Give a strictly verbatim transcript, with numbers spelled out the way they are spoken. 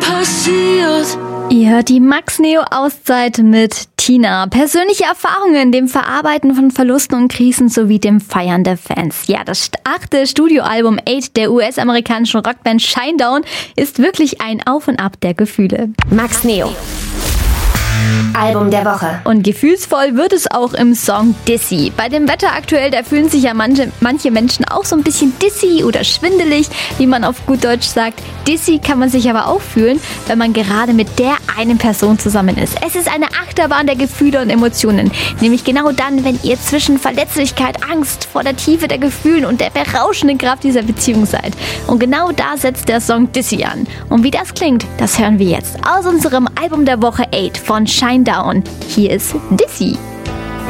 passiert. Ihr hört die Max Neo Auszeit mit Tina. Persönliche Erfahrungen, dem Verarbeiten von Verlusten und Krisen sowie dem Feiern der Fans. Ja, das achte Studioalbum Eight der U S-amerikanischen Rockband Shinedown ist wirklich ein Auf und Ab der Gefühle. Max Neo. Album der Woche. Und gefühlsvoll wird es auch im Song Dizzy. Bei dem Wetter aktuell, da fühlen sich ja manche, manche Menschen auch so ein bisschen dizzy oder schwindelig, wie man auf gut Deutsch sagt. Dizzy kann man sich aber auch fühlen, wenn man gerade mit der einen Person zusammen ist. Es ist eine Achterbahn der Gefühle und Emotionen. Nämlich genau dann, wenn ihr zwischen Verletzlichkeit, Angst vor der Tiefe der Gefühle und der berauschenden Kraft dieser Beziehung seid. Und genau da setzt der Song Dizzy an. Und wie das klingt, das hören wir jetzt aus unserem Album der Woche Eight von Shinedown. Hier ist Dizzy.